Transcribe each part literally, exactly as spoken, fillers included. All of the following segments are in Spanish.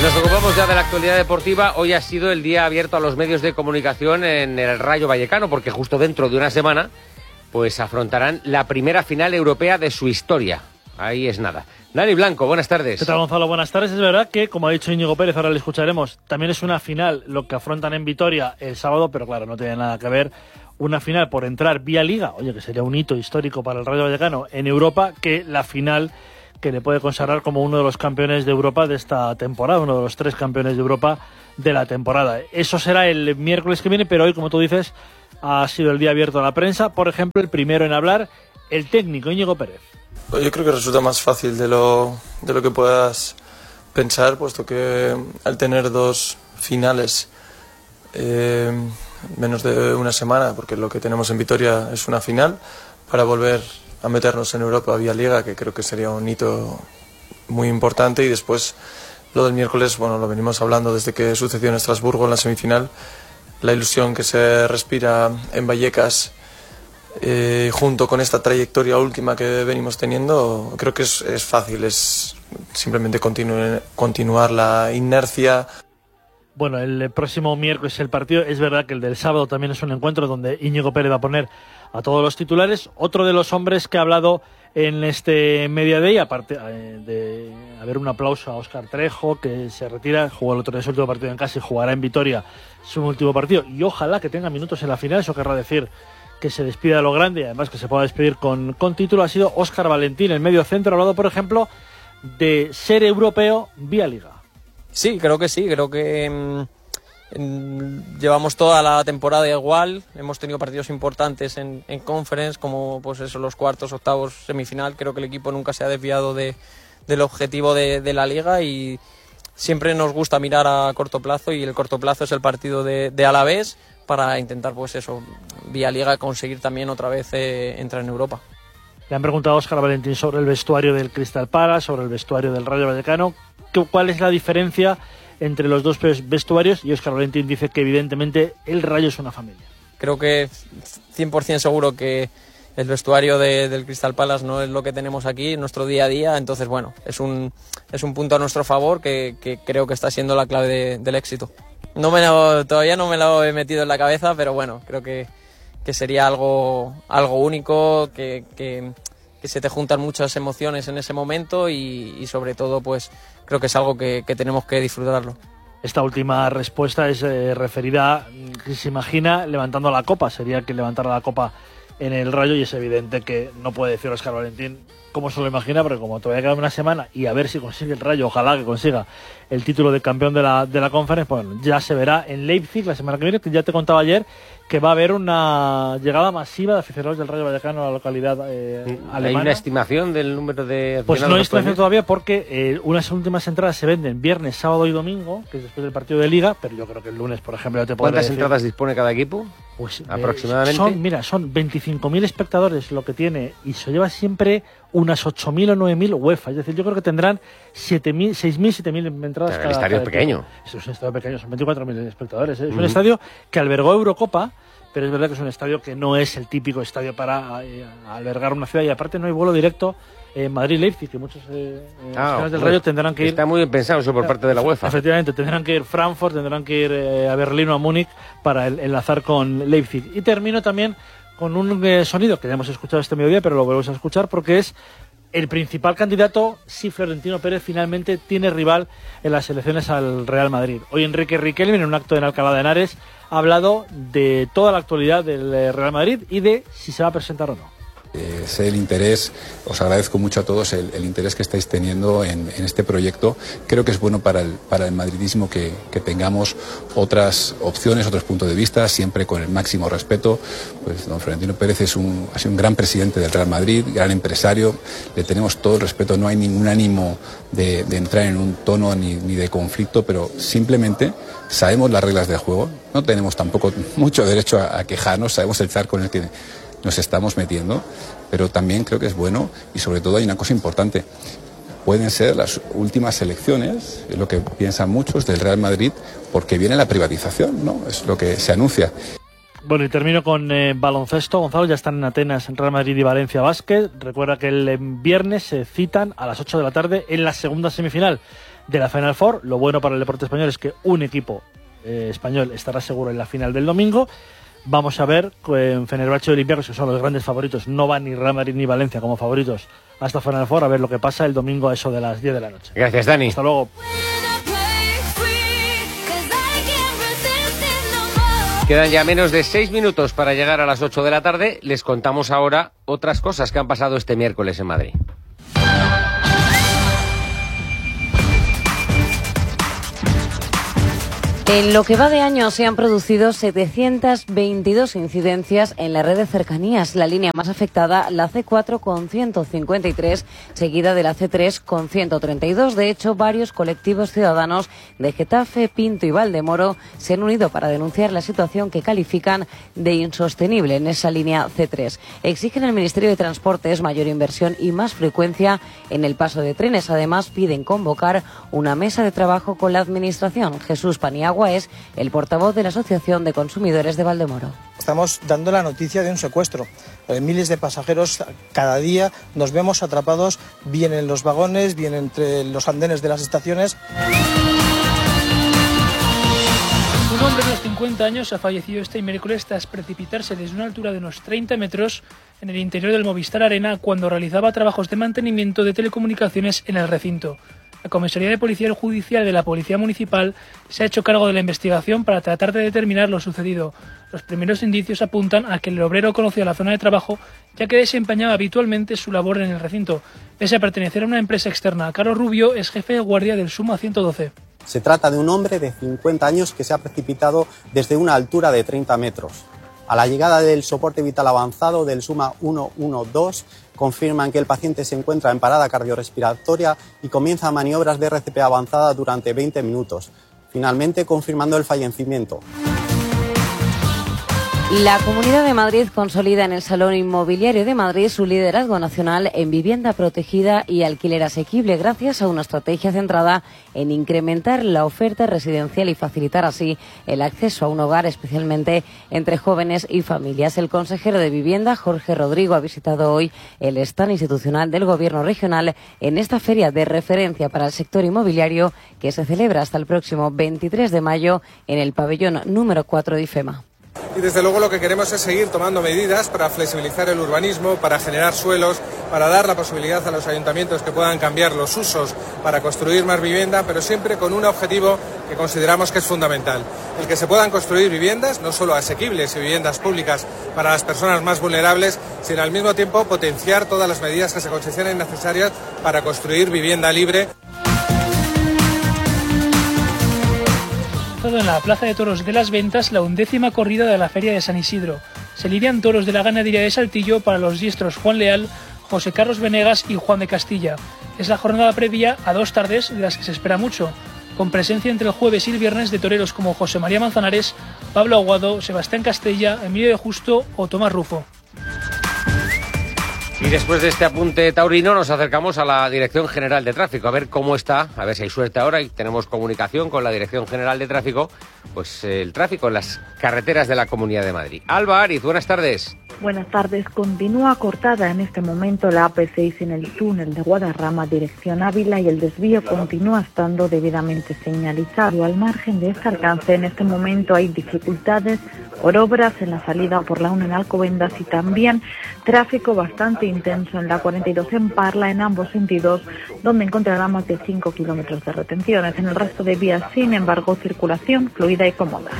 Nos ocupamos ya de la actualidad deportiva. Hoy ha sido el día abierto a los medios de comunicación en el Rayo Vallecano, porque justo dentro de una semana pues afrontarán la primera final europea de su historia. Ahí es nada. Dani Blanco, buenas tardes. ¿Qué tal, Gonzalo? Buenas tardes. Es verdad que, como ha dicho Íñigo Pérez, ahora le escucharemos, también es una final lo que afrontan en Vitoria el sábado, pero claro, no tiene nada que ver una final por entrar vía Liga, oye, que sería un hito histórico para el Rayo Vallecano en Europa, que la final que le puede consagrar como uno de los campeones de Europa de esta temporada, uno de los tres campeones de Europa de la temporada. Eso será el miércoles que viene, pero hoy, como tú dices, ha sido el día abierto a la prensa. Por ejemplo, el primero en hablar, el técnico Íñigo Pérez. Yo creo que resulta más fácil de lo, de lo que puedas pensar, puesto que al tener dos finales eh, menos de una semana, porque lo que tenemos en Vitoria es una final, para volver a meternos en Europa vía Liga, que creo que sería un hito muy importante. Y después lo del miércoles, bueno, lo venimos hablando desde que sucedió en Estrasburgo en la semifinal, la ilusión que se respira en Vallecas, eh, junto con esta trayectoria última que venimos teniendo, creo que es, es fácil, es simplemente continu- continuar la inercia. Bueno, el próximo miércoles el partido, es verdad que el del sábado también es un encuentro donde Íñigo Pérez va a poner a todos los titulares. Otro de los hombres que ha hablado en este Media Day, aparte de haber un aplauso a Óscar Trejo, que se retira, jugó el otro día su último partido en casa y jugará en Vitoria su último partido, y ojalá que tenga minutos en la final. Eso querrá decir que se despida de lo grande y además que se pueda despedir con, con título. Ha sido Óscar Valentín, el medio centro, ha hablado, por ejemplo, de ser europeo vía Liga. Sí, creo que sí, creo que mmm, llevamos toda la temporada igual, hemos tenido partidos importantes en, en Conference, como pues eso, los cuartos, octavos, semifinal. Creo que el equipo nunca se ha desviado de, del objetivo de, de la Liga, y siempre nos gusta mirar a corto plazo, y el corto plazo es el partido de, de Alavés, para intentar pues eso, vía Liga, conseguir también otra vez eh, entrar en Europa. Le han preguntado a Óscar Valentín sobre el vestuario del Crystal Palace, sobre el vestuario del Rayo Vallecano. ¿Cuál es la diferencia entre los dos vestuarios? Y Óscar Valentín dice que evidentemente el Rayo es una familia. Creo que cien por ciento seguro que el vestuario de, del Crystal Palace no es lo que tenemos aquí en nuestro día a día. Entonces, bueno, es un, es un punto a nuestro favor que, que creo que está siendo la clave de, del éxito. No me lo, todavía no me lo he metido en la cabeza, pero bueno, creo que, que sería algo, algo único, que, que, que se te juntan muchas emociones en ese momento, y, y sobre todo pues creo que es algo que, que tenemos que disfrutarlo. Esta última respuesta es eh, referida a que se imagina levantando la copa, sería que levantara la copa en el Rayo, y es evidente que no puede decir Óscar Valentín cómo se lo imagina, porque como todavía queda una semana y a ver si consigue el Rayo, ojalá que consiga el título de campeón de la, de la Conference, bueno, ya se verá en Leipzig la semana que viene. Que ya te contaba ayer que va a haber una llegada masiva de aficionados del Rayo Vallecano a la localidad eh, alemana. ¿Hay una estimación del número de Pues no hay estimación todavía, porque eh, unas últimas entradas se venden viernes, sábado y domingo, que es después del partido de Liga, pero yo creo que el lunes, por ejemplo, ya te podré ¿Cuántas decir. entradas dispone cada equipo? Pues aproximadamente. Eh, son, mira, son veinticinco mil espectadores lo que tiene, y se lleva siempre unas ocho mil o nueve mil UEFA. Es decir, yo creo que tendrán siete mil, seis mil, siete mil entradas. Pero cada, el estadio es pequeño. Eso es un estadio pequeño, son veinticuatro mil espectadores. ¿eh? Es uh-huh. un estadio que albergó Eurocopa, pero es verdad que es un estadio que no es el típico estadio para eh, albergar una ciudad, y aparte no hay vuelo directo en Madrid-Leipzig, que muchos eh, ah, del pues, Rayo tendrán que ir. Está muy bien pensado eso por parte de la UEFA. Efectivamente, tendrán que ir a Frankfurt, tendrán que ir eh, a Berlín o a Múnich para el, enlazar con Leipzig. Y termino también con un eh, sonido que ya hemos escuchado este mediodía, pero lo volvemos a escuchar porque es el principal candidato si Florentino Pérez finalmente tiene rival en las elecciones al Real Madrid. Hoy Enrique Riquelme, en un acto en Alcalá de Henares, ha hablado de toda la actualidad del Real Madrid y de si se va a presentar o no. Eh, sé el interés, os agradezco mucho a todos el, el interés que estáis teniendo en, en este proyecto. Creo que es bueno para el, para el madridismo que, que tengamos otras opciones, otros puntos de vista, siempre con el máximo respeto. Pues don Florentino Pérez es un, ha sido un gran presidente del Real Madrid, gran empresario, le tenemos todo el respeto, no hay ningún ánimo de, de entrar en un tono ni, ni de conflicto, pero simplemente sabemos las reglas del juego, no tenemos tampoco mucho derecho a, a quejarnos, sabemos el charco en el que nos estamos metiendo, pero también creo que es bueno, y sobre todo hay una cosa importante: pueden ser las últimas elecciones, es lo que piensan muchos, del Real Madrid, porque viene la privatización, ¿no? Es lo que se anuncia. Bueno, y termino con eh, baloncesto. Gonzalo, ya están en Atenas Real Madrid y Valencia Basket. Recuerda que el viernes se citan a las ocho de la tarde en la segunda semifinal de la Final Four. Lo bueno para el deporte español es que un equipo eh, español estará seguro en la final del domingo. Vamos a ver en Fenerbahce y Olympiacos, que son los grandes favoritos. No van ni Real Madrid ni Valencia como favoritos hasta Final Four, a ver lo que pasa el domingo a eso de las diez de la noche. Gracias, Dani. Hasta luego. Quedan ya menos de seis minutos para llegar a las ocho de la tarde. Les contamos ahora otras cosas que han pasado este miércoles en Madrid. En lo que va de año se han producido setecientas veintidós incidencias en la red de cercanías. La línea más afectada, la ce cuatro con ciento cincuenta y tres, seguida de la ce tres con ciento treinta y dos. De hecho, varios colectivos ciudadanos de Getafe, Pinto y Valdemoro se han unido para denunciar la situación que califican de insostenible en esa línea ce tres. Exigen al Ministerio de Transportes mayor inversión y más frecuencia en el paso de trenes. Además, piden convocar una mesa de trabajo con la Administración. Jesús Paniagua es el portavoz de la Asociación de Consumidores de Valdemoro. Estamos dando la noticia de un secuestro. Miles de pasajeros cada día nos vemos atrapados, bien en los vagones, bien entre los andenes de las estaciones. Un hombre de unos cincuenta años ha fallecido este miércoles tras precipitarse desde una altura de unos treinta metros en el interior del Movistar Arena cuando realizaba trabajos de mantenimiento de telecomunicaciones en el recinto. La Comisaría de Policía Judicial de la Policía Municipal se ha hecho cargo de la investigación para tratar de determinar lo sucedido. Los primeros indicios apuntan a que el obrero conocía la zona de trabajo, ya que desempeñaba habitualmente su labor en el recinto. Pese a pertenecer a una empresa externa, Carlos Rubio es jefe de guardia del Suma ciento doce. Se trata de un hombre de cincuenta años que se ha precipitado desde una altura de treinta metros. A la llegada del soporte vital avanzado del Suma ciento doce, confirman que el paciente se encuentra en parada cardiorrespiratoria y comienza maniobras de erre ce pe avanzada durante veinte minutos, finalmente confirmando el fallecimiento. La Comunidad de Madrid consolida en el Salón Inmobiliario de Madrid su liderazgo nacional en vivienda protegida y alquiler asequible gracias a una estrategia centrada en incrementar la oferta residencial y facilitar así el acceso a un hogar, especialmente entre jóvenes y familias. El consejero de Vivienda, Jorge Rodrigo, ha visitado hoy el stand institucional del Gobierno regional en esta feria de referencia para el sector inmobiliario que se celebra hasta el próximo veintitrés de mayo en el pabellón número cuatro de IFEMA. Y desde luego lo que queremos es seguir tomando medidas para flexibilizar el urbanismo, para generar suelos, para dar la posibilidad a los ayuntamientos que puedan cambiar los usos para construir más vivienda, pero siempre con un objetivo que consideramos que es fundamental. El que se puedan construir viviendas, no solo asequibles y viviendas públicas para las personas más vulnerables, sino al mismo tiempo potenciar todas las medidas que se consideren necesarias para construir vivienda libre. En la Plaza de Toros de las Ventas la undécima corrida de la Feria de San Isidro. Se lidian toros de la ganadería de Saltillo para los diestros Juan Leal, José Carlos Venegas y Juan de Castilla. Es la jornada previa a dos tardes de las que se espera mucho, con presencia entre el jueves y el viernes de toreros como José María Manzanares, Pablo Aguado, Sebastián Castella, Emilio de Justo o Tomás Rufo. Y después de este apunte taurino nos acercamos a la Dirección General de Tráfico, a ver cómo está, a ver si hay suerte ahora y tenemos comunicación con la Dirección General de Tráfico, pues eh, el tráfico en las carreteras de la Comunidad de Madrid. Alba Ariz, buenas tardes. Buenas tardes. Continúa cortada en este momento la A P seis en el túnel de Guadarrama, dirección Ávila, y el desvío continúa estando debidamente señalizado. Al margen de este alcance, en este momento hay dificultades por obras en la salida por la uno en Alcobendas y también tráfico bastante intenso en la cuarenta y dos en Parla en ambos sentidos, donde encontrará más de cinco kilómetros de retenciones. En el resto de vías, sin embargo, circulación fluida y cómoda.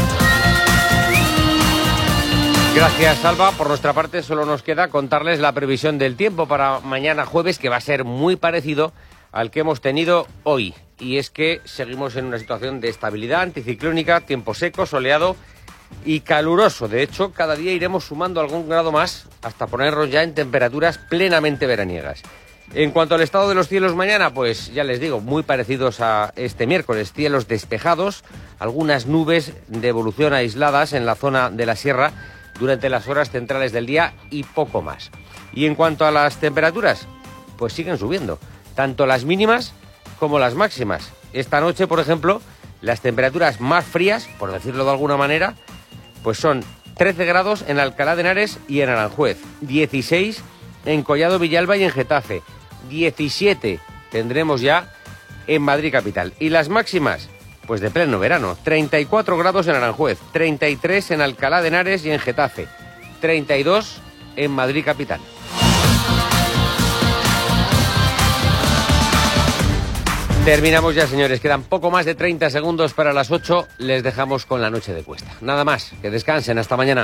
Gracias, Alba. Por nuestra parte solo nos queda contarles la previsión del tiempo para mañana jueves, que va a ser muy parecido al que hemos tenido hoy. Y es que seguimos en una situación de estabilidad anticiclónica, tiempo seco, soleado y caluroso. De hecho, cada día iremos sumando algún grado más hasta ponernos ya en temperaturas plenamente veraniegas. En cuanto al estado de los cielos mañana, pues ya les digo, muy parecidos a este miércoles. Cielos despejados, algunas nubes de evolución aisladas en la zona de la sierra durante las horas centrales del día y poco más. Y en cuanto a las temperaturas, pues siguen subiendo, tanto las mínimas como las máximas. Esta noche, por ejemplo, las temperaturas más frías, por decirlo de alguna manera, pues son trece grados en Alcalá de Henares y en Aranjuez, dieciséis en Collado Villalba y en Getafe, diecisiete tendremos ya en Madrid capital. Y las máximas, pues de pleno verano, treinta y cuatro grados en Aranjuez, treinta y tres en Alcalá de Henares y en Getafe, treinta y dos en Madrid capital. Terminamos ya, señores. Quedan poco más de treinta segundos para las ocho. Les dejamos con la noche de Cuesta. Nada más. Que descansen. Hasta mañana.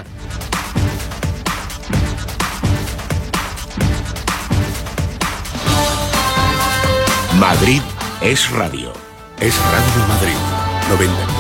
Madrid es radio. Es Radio Madrid. noventa.